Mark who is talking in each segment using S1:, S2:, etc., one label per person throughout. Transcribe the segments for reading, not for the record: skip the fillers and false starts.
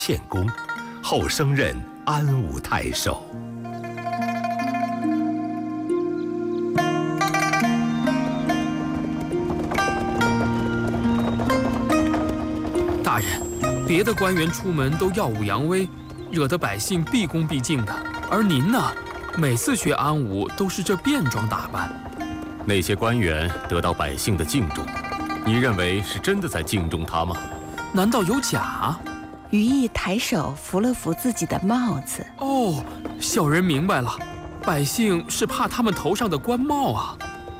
S1: 献公，后升任安武太守。
S2: 大人，别的官员出门都耀武扬威，惹得百姓毕恭毕敬的，而您呢，每次学安武都是这便装打扮。
S3: 那些官员得到百姓的敬重，你认为是真的在敬重他吗？
S2: 难道有假？
S4: 于毅抬手扶了扶自己的帽子。
S2: 哦，小人明白了，百姓是怕他们头上的官帽啊。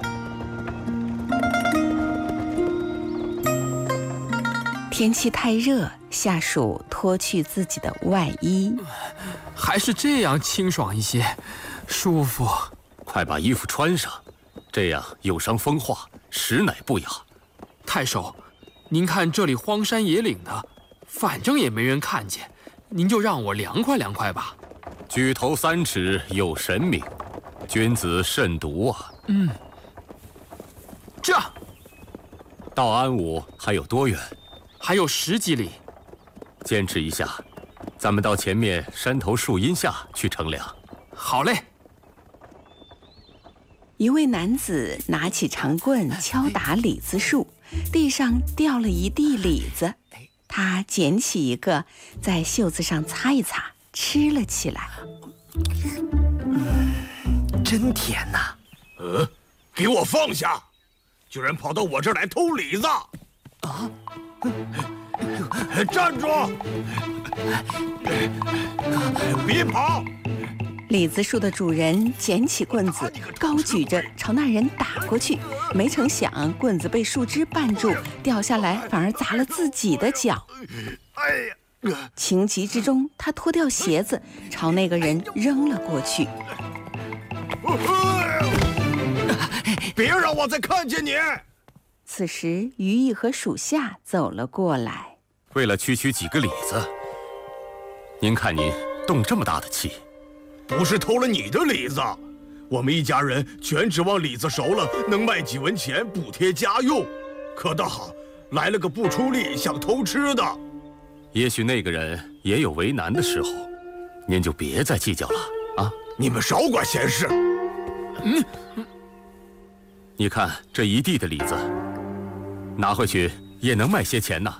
S4: 天气太热，下属脱去自己的外衣，
S2: 还是这样清爽一些，舒服。
S3: 快把衣服穿上，这样有伤风化，实乃不雅。
S2: 太守，您看这里荒山野岭的，反正也没人看见，您就让我凉快凉快吧。
S3: 举头三尺有神明，君子慎独啊。
S2: 这
S3: 到安武还有多远？
S2: 还有10几里。
S3: 坚持一下，咱们到前面山头树荫下去乘凉。
S2: 好嘞。
S4: 一位男子拿起长棍敲打李子树，地上掉了一地李子，他捡起一个，在袖子上擦一擦，吃了起来。
S5: 真甜呐！
S6: 给我放下！居然跑到我这儿来偷李子！啊！站住！别跑！
S4: 李子树的主人捡起棍子，高举着朝那人打过去，没成想棍子被树枝绊住，掉下来反而砸了自己的脚。
S6: 哎呀！
S4: 情急之中，他脱掉鞋子，朝那个人扔了过去。
S6: 别让我再看见你！
S4: 此时，于毅和属下走了过来。
S3: 为了区区几个李子，您看您动这么大的气。
S6: 不是偷了你的李子，我们一家人全指望李子熟了能卖几文钱补贴家用，可倒好，来了个不出力想偷吃的。
S3: 也许那个人也有为难的时候，您就别再计较了啊！
S6: 你们少管闲事。
S3: 你看这一地的李子，拿回去也能卖些钱呢。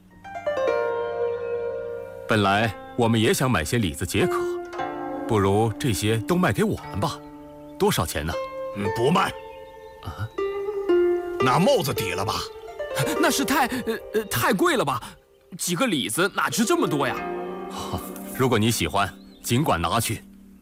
S3: 本来我们也想买些李子解渴，不如这些都卖给我们吧。多少钱呢？
S6: 不卖。啊？拿帽子抵了吧？
S2: 那是太贵了吧？几个李子哪值这么多呀？
S3: 如果你喜欢，尽管拿去。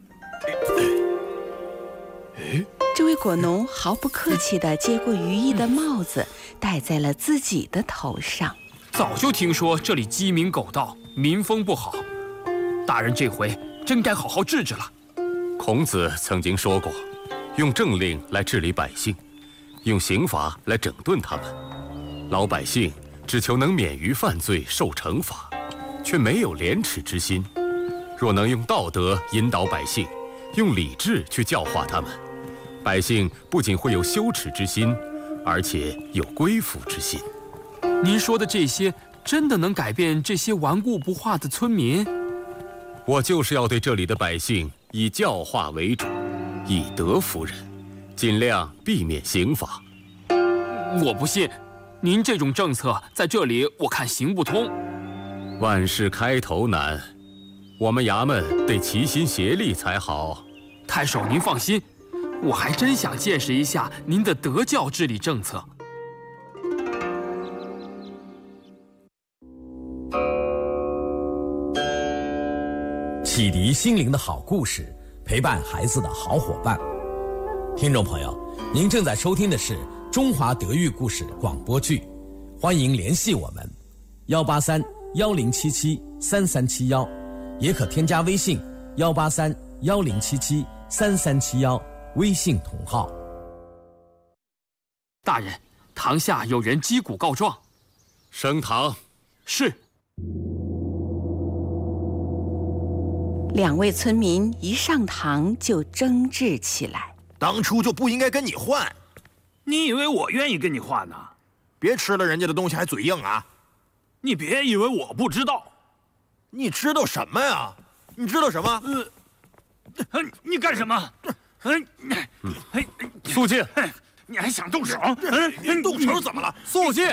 S4: 这位果农毫不客气地接过于毅的帽子，戴在了自己的头上。
S2: 早就听说这里鸡鸣狗盗，民风不好，大人这回真该好好治治了。
S3: 孔子曾经说过，用政令来治理百姓，用刑罚来整顿他们。老百姓只求能免于犯罪受惩罚，却没有廉耻之心。若能用道德引导百姓，用理智去教化他们，百姓不仅会有羞耻之心，而且有归附之心。
S2: 您说的这些，真的能改变这些顽固不化的村民？
S3: 我就是要对这里的百姓以教化为主，以德服人，尽量避免刑罚。
S2: 我不信，您这种政策在这里我看行不通。
S3: 万事开头难，我们衙门得齐心协力才好。
S2: 太守您放心，我还真想见识一下您的德教治理政策。
S7: 启迪心灵的好故事，陪伴孩子的好伙伴。听众朋友，您正在收听的是中华德育故事广播剧，欢迎联系我们183-1077-3371，也可添加微信183-1077-3371，微信同号。
S2: 大人，堂下有人击鼓告状。
S3: 升堂。
S2: 是。
S4: 两位村民一上堂就争执起来。
S5: 当初就不应该跟你换。
S8: 你以为我愿意跟你换呢？
S5: 别吃了人家的东西还嘴硬啊！
S8: 你别以为我不知道，
S5: 你知道什么呀？你知道什么？
S8: 你干什么？
S3: 肃静！
S8: 你还想动手？
S5: 动手怎么了？
S3: 肃静！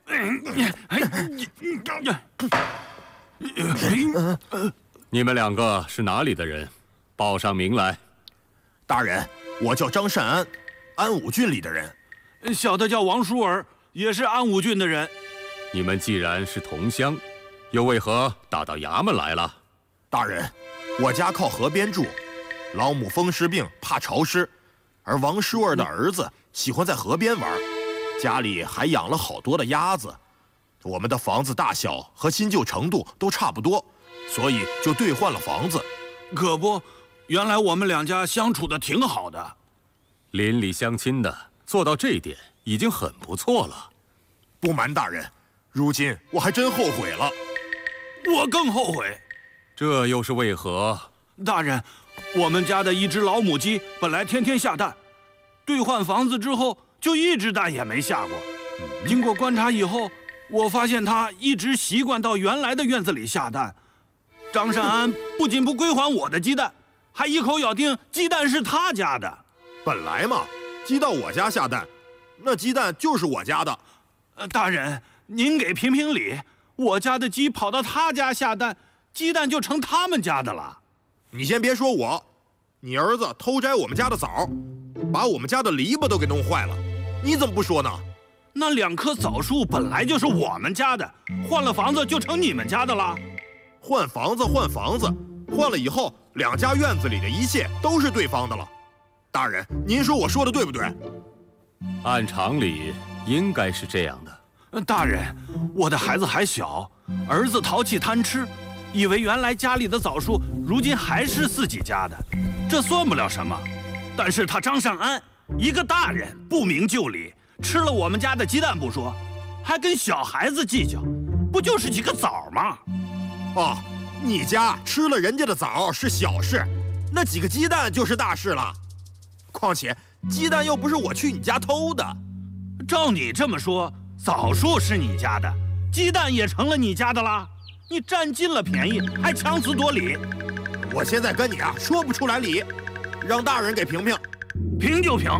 S3: 你们两个是哪里的人？报上名来。
S5: 大人，我叫张善安，安武郡里的人。
S8: 小的叫王舒儿，也是安武郡的人。
S3: 你们既然是同乡，又为何打到衙门来了？
S5: 大人，我家靠河边住，老母风湿病，怕潮湿，而王舒儿的儿子喜欢在河边玩，家里还养了好多的鸭子。我们的房子大小和新旧程度都差不多，所以就兑换了房子。
S8: 可不，原来我们两家相处的挺好的。
S3: 邻里乡亲的，做到这一点已经很不错了。
S5: 不瞒大人，如今我还真后悔了。
S8: 我更后悔。
S3: 这又是为何？
S8: 大人，我们家的一只老母鸡本来天天下蛋，兑换房子之后就一只蛋也没下过。经过观察以后，我发现它一直习惯到原来的院子里下蛋。张善安不仅不归还我的鸡蛋，还一口咬定鸡蛋是他家的。
S5: 本来嘛，鸡到我家下蛋，那鸡蛋就是我家的。
S8: 大人，您给评评理，我家的鸡跑到他家下蛋，鸡蛋就成他们家的了。
S5: 你先别说我，你儿子偷摘我们家的枣，把我们家的篱笆都给弄坏了，你怎么不说呢？
S8: 那2棵枣树本来就是我们家的，换了房子就成你们家的了。
S5: 换房子，换了以后，2家院子里的一切都是对方的了。大人，您说我说的对不对？
S3: 按常理应该是这样的。
S8: 大人，我的孩子还小，儿子淘气贪吃，以为原来家里的枣树如今还是自己家的，这算不了什么。但是他张善安一个大人不明就里，吃了我们家的鸡蛋不说，还跟小孩子计较，不就是几个枣吗？
S5: 哦，你家吃了人家的枣是小事，那几个鸡蛋就是大事了。况且鸡蛋又不是我去你家偷的。
S8: 照你这么说，枣树是你家的，鸡蛋也成了你家的啦。你占尽了便宜，还强词夺理。
S5: 我现在跟你啊说不出来理，让大人给评评。
S8: 评就评。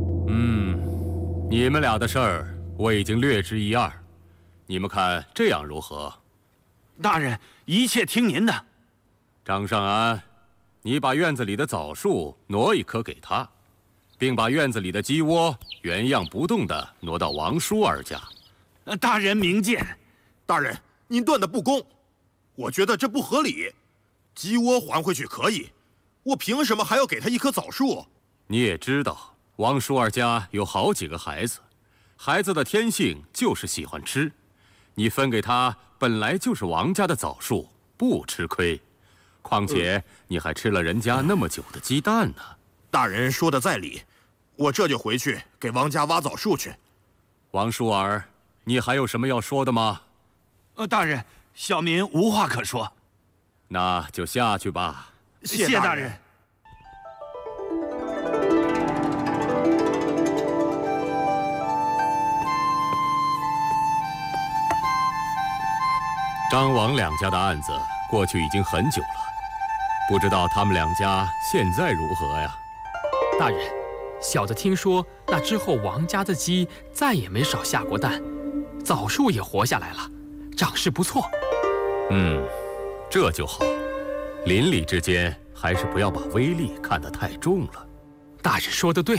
S3: 你们俩的事儿我已经略知一二，你们看这样如何？
S8: 大人，一切听您的。
S3: 张善安，你把院子里的枣树挪1棵给他，并把院子里的鸡窝原样不动地挪到王舒儿家。
S8: 大人明鉴。
S5: 大人，您断的不公，我觉得这不合理。鸡窝还回去可以，我凭什么还要给他1棵枣树？
S3: 你也知道，王舒儿家有好几个孩子，孩子的天性就是喜欢吃，你分给他本来就是王家的枣树，不吃亏。况且你还吃了人家那么久的鸡蛋呢。
S5: 大人说的在理，我这就回去给王家挖枣树去。
S3: 王舒儿，你还有什么要说的吗？
S8: 大人，小民无话可说。
S3: 那就下去吧。
S8: 谢大人。
S3: 张王两家的案子过去已经很久了，不知道他们两家现在如何呀？
S2: 大人，小的听说那之后王家的鸡再也没少下过蛋，枣树也活下来了，长势不错。
S3: 这就好。邻里之间还是不要把威力看得太重了。
S2: 大人说得对。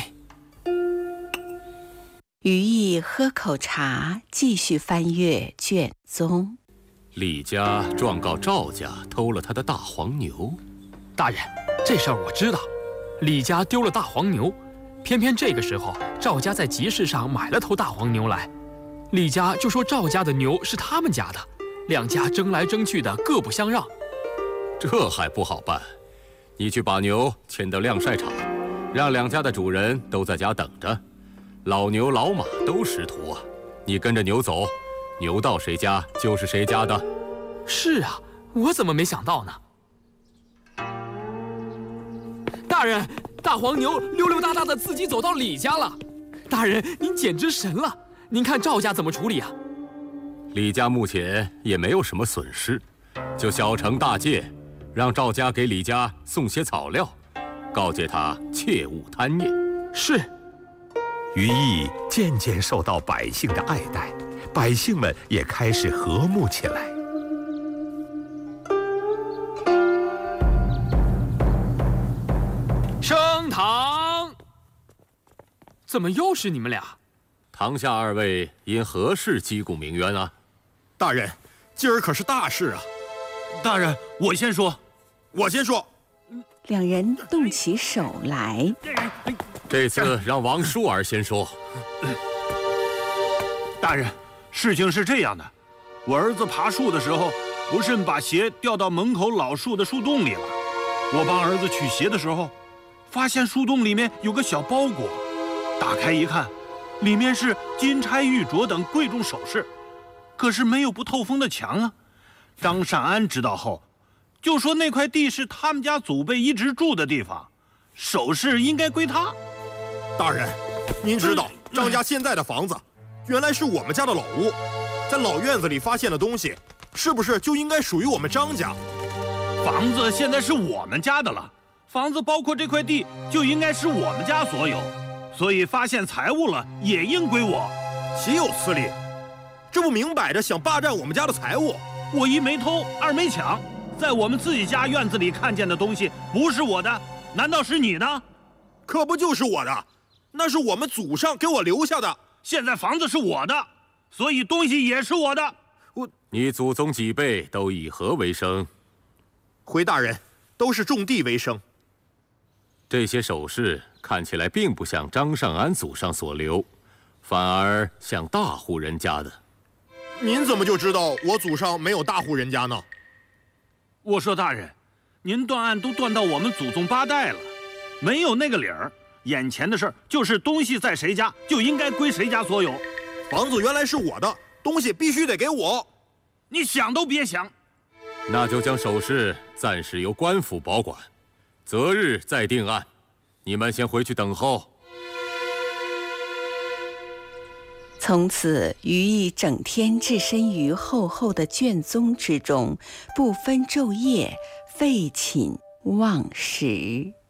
S4: 于毅喝口茶，继续翻阅卷宗。
S3: 李家状告赵家偷了他的大黄牛。
S2: 大人，这事儿我知道，李家丢了大黄牛，偏偏这个时候赵家在集市上买了头大黄牛来，李家就说赵家的牛是他们家的，两家争来争去的，各不相让。
S3: 这还不好办，你去把牛牵到晾晒场，让两家的主人都在家等着，老牛老马都识途啊，你跟着牛走，牛到谁家就是谁家的。
S2: 是啊，我怎么没想到呢？大人，大黄牛溜溜达达的自己走到李家了。大人，您简直神了！您看赵家怎么处理啊？
S3: 李家目前也没有什么损失， 就小惩大戒，让赵家给李家送些草料，告诫他切勿贪念。
S2: 是。
S1: 于毅渐渐受到百姓的爱戴，百姓们也开始和睦起来。
S2: 升堂。怎么又是你们俩？
S3: 堂下二位因何事击鼓鸣冤啊？
S5: 大人，今儿可是大事啊！
S8: 大人，我先说。
S5: 我先说。
S4: 两人动起手来。
S3: 这次让王叔儿先说。
S8: 大人，事情是这样的，我儿子爬树的时候，不慎把鞋掉到门口老树的树洞里了。我帮儿子取鞋的时候，发现树洞里面有个小包裹，打开一看，里面是金钗玉镯等贵重首饰，可是没有不透风的墙啊。张善安知道后，就说那块地是他们家祖辈一直住的地方，首饰应该归他。
S5: 大人，您知道张家现在的房子原来是我们家的老屋，在老院子里发现的东西，是不是就应该属于我们张家？
S8: 房子现在是我们家的了，房子包括这块地就应该是我们家所有，所以发现财物了也应归我。
S5: 岂有此理！这不明摆着想霸占我们家的财物？
S8: 我一没偷，二没抢，在我们自己家院子里看见的东西不是我的，难道是你的？
S5: 可不就是我的，那是我们祖上给我留下的。
S8: 现在房子是我的，所以东西也是我的。
S3: 你祖宗几辈都以何为生？
S5: 回大人，都是种地为生。
S3: 这些首饰看起来并不像张善安祖上所留，反而像大户人家的。
S5: 您怎么就知道我祖上没有大户人家呢？
S8: 我说大人，您断案都断到我们祖宗8代了，没有那个理儿。眼前的事儿就是东西在谁家就应该归谁家所有。
S5: 房子原来是我的，东西必须得给我。
S8: 你想都别想。
S3: 那就将首饰暂时由官府保管，择日再定案。你们先回去等候。
S4: 从此，于毅整天置身于厚厚的卷宗之中，不分昼夜，废寝忘食。